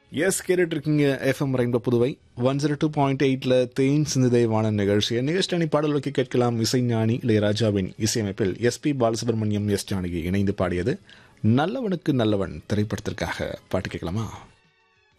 S கேட்டுட்டு இருக்கீங்க FM rainbow Puduvai 102.8 தேன் சிந்துதை வான நிகழ்ச்சி பாடல்களுக்கு கேட்கலாம். இசைஞானி இளையராஜாவின் இசையமைப்பில் எஸ்பி பாலசுப்ரமணியம், எஸ் ஜானகி இணைந்து பாடியது நல்லவனுக்கு நல்லவன் திரைப்படத்திற்காக. பாட்டு கேட்கலாமா?